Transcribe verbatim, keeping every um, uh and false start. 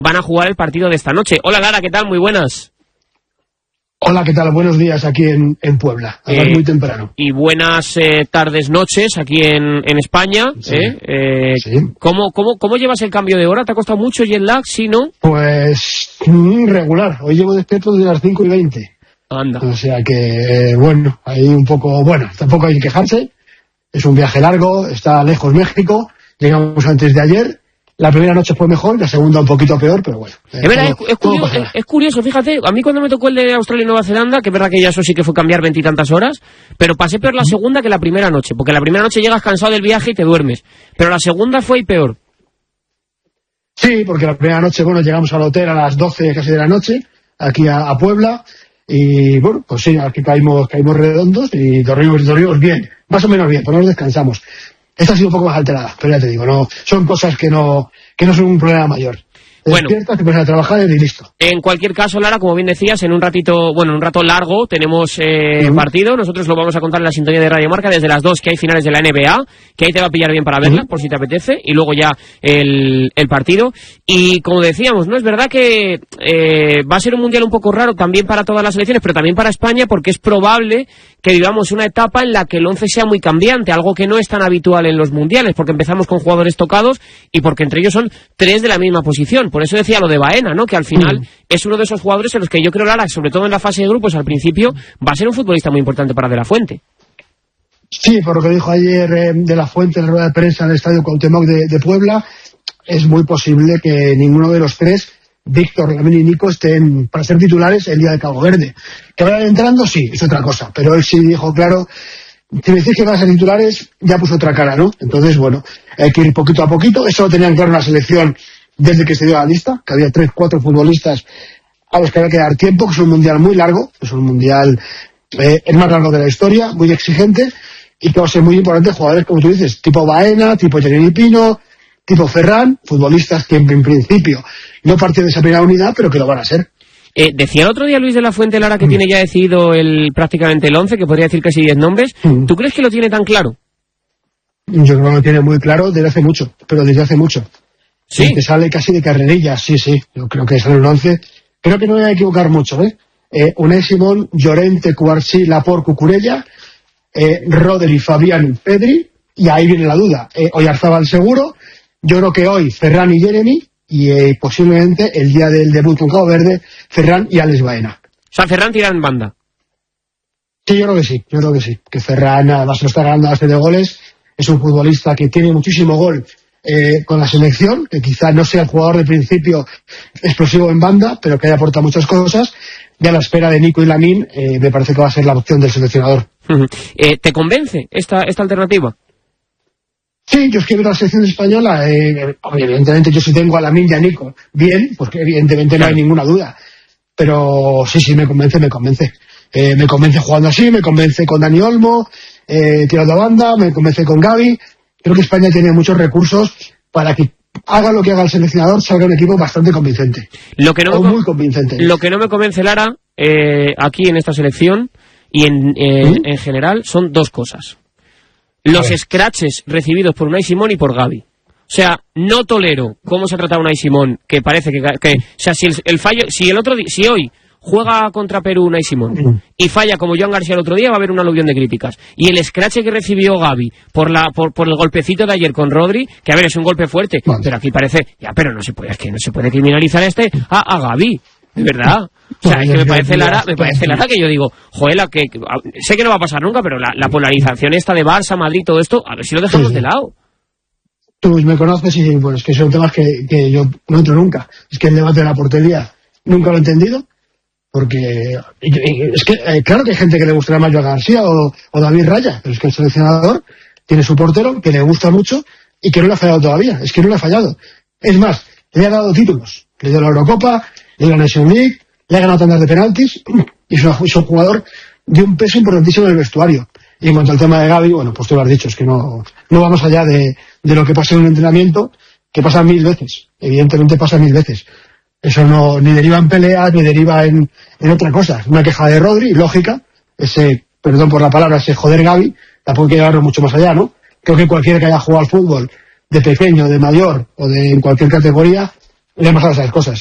van a jugar el partido de esta noche. Hola Lara, ¿qué tal? Muy buenas. Hola, ¿qué tal? Buenos días aquí en, en Puebla, a eh, muy temprano. Y buenas eh, tardes, noches aquí en, en España. Sí, ¿eh? Eh, sí. ¿cómo, cómo, ¿Cómo llevas el cambio de hora? ¿Te ha costado mucho jet lag? ¿Sí, no? Pues regular. Hoy llevo despierto desde las cinco y veinte. Anda. O sea que, bueno, ahí un poco, bueno, tampoco hay que quejarse. Es un viaje largo, está lejos México. Llegamos antes de ayer. La primera noche fue mejor, la segunda un poquito peor, pero bueno. Es verdad, es, es, curioso, es, es curioso, fíjate, a mí cuando me tocó el de Australia y Nueva Zelanda, que es verdad que ya eso sí que fue cambiar veintitantas horas, pero pasé peor la segunda que la primera noche, porque la primera noche llegas cansado del viaje y te duermes, pero la segunda fue y peor. Sí, porque la primera noche, bueno, llegamos al hotel a las doce casi de la noche, aquí a, a Puebla, y bueno, pues sí, aquí caímos, caímos redondos y dormimos, dormimos bien, más o menos bien, por lo menos descansamos. Esta ha sido un poco más alterada, pero ya te digo, no son cosas que no que no son un problema mayor. Te bueno, despiertas, te pones a trabajar y listo. En cualquier caso, Lara, como bien decías, en un ratito, bueno, en un rato largo tenemos eh, uh-huh. partido. Nosotros lo vamos a contar en la sintonía de Radio Marca desde las dos, que hay finales de la N B A, que ahí te va a pillar bien para verla, uh-huh. por si te apetece, y luego ya el, el partido. Y como decíamos, no es verdad que eh, va a ser un mundial un poco raro también para todas las selecciones, pero también para España, porque es probable que vivamos una etapa en la que el once sea muy cambiante, algo que no es tan habitual en los mundiales, porque empezamos con jugadores tocados y porque entre ellos son tres de la misma posición. Por eso decía lo de Baena, ¿no? Que al final mm. es uno de esos jugadores en los que yo creo, Lara, sobre todo en la fase de grupos al principio, va a ser un futbolista muy importante para De La Fuente. Sí, por lo que dijo ayer eh, De La Fuente en la rueda de prensa en el Estadio Cuauhtémoc de, de Puebla, es muy posible que ninguno de los tres, Víctor, Lamine y Nico, estén para ser titulares el día de Cabo Verde. Que vayan entrando, sí, es otra cosa, pero él sí dijo claro, si me decís que van a ser titulares, ya puso otra cara, ¿no? Entonces, bueno, hay que ir poquito a poquito. Eso lo tenían claro en la selección desde que se dio la lista, que había tres, cuatro futbolistas a los que había que dar tiempo, que es un mundial muy largo, es un mundial eh, el más largo de la historia, muy exigente, y que va a ser muy importante jugadores, como tú dices, tipo Baena, tipo Jeremy Pino, tipo Ferran, futbolistas que en, en principio no parten de esa primera unidad, pero que lo van a ser. Eh, decía el otro día Luis de la Fuente, Lara, que mm. tiene ya decidido el prácticamente el once, que podría decir casi diez nombres. Mm. ¿Tú crees que lo tiene tan claro? Yo creo que lo tiene muy claro desde hace mucho, pero desde hace mucho. Sí. Sí, te sale casi de carrerilla, sí, sí. Yo creo que sale un once. Creo que no me voy a equivocar mucho, ¿eh? eh Unai Simón, Llorente, Cubarsí, Laporte, Cucurella, eh, Rodri, Fabián, Pedri, y ahí viene la duda. Eh, Oyarzabal seguro. Yo creo que hoy Ferran y Jeremy, y eh, posiblemente el día del debut con Cabo Verde, Ferran y Alex Baena. O sea, Ferran tira en banda. Sí, yo creo que sí, yo creo que sí. Que Ferran además lo está ganando a base de goles. Es un futbolista que tiene muchísimo gol eh, con la selección, que quizá no sea el jugador de principio explosivo en banda, pero que haya aportado muchas cosas. Y a la espera de Nico y Lamine, eh, me parece que va a ser la opción del seleccionador. Uh-huh. Eh, ¿Te convence esta, esta alternativa? Sí, yo es que veo la selección española, eh, evidentemente yo sí tengo a Lamine y a Nico bien, porque evidentemente no hay ninguna duda, pero sí, sí, me convence, me convence. Eh, me convence jugando así, me convence con Dani Olmo, eh, tirando a banda, me convence con Gavi. Creo que España tiene muchos recursos para que haga lo que haga el seleccionador, salga un equipo bastante convincente. Lo que no o me, muy convincente. Lo que no me convence, Lara, eh, aquí en esta selección y en, eh, ¿Mm? en general, son dos cosas. Los scratches recibidos por Unai Simón y por Gavi. O sea, no tolero cómo se ha tratado Unai Simón, que parece que... que o sea, si el, el fallo... Si el otro si hoy juega contra Perú Unai Simón mm. y falla como Joan García el otro día, va a haber un aluvión de críticas. Y el scratch que recibió Gavi por la por, por el golpecito de ayer con Rodri, que a ver, es un golpe fuerte, vale. pero aquí parece... Ya, pero no se puede, es que no se puede criminalizar a este a, a Gavi. De verdad. O sea, es que me parece Lara, me parece Lara que yo digo, joder, que, que sé que no va a pasar nunca, pero la, la polarización esta de Barça, Madrid, todo esto, a ver si lo dejamos sí, sí. de lado. Tú me conoces y bueno, es que son temas que, que yo no entro nunca. Es que el debate de la portería nunca lo he entendido, porque es que eh, claro que hay gente que le gustará más Joan García o, o David Raya, pero es que el seleccionador tiene su portero que le gusta mucho y que no le ha fallado todavía, es que no le ha fallado. Es más, le ha dado títulos, le dio la Eurocopa, le dio la Nations League, le ha ganado tandas de penaltis y es, una, es un jugador de un peso importantísimo en el vestuario. Y en cuanto al tema de Gavi, bueno, pues tú lo has dicho, es que no, no vamos allá de, de lo que pasa en un entrenamiento, que pasa mil veces, evidentemente pasa mil veces. Eso no, ni deriva en peleas, ni deriva en, en otra cosa. Una queja de Rodri, lógica, ese, perdón por la palabra, ese joder Gavi, tampoco hay que llevarlo mucho más allá, ¿no? Creo que cualquiera que haya jugado al fútbol, de pequeño, de mayor, o de en cualquier categoría, le han pasado esas cosas.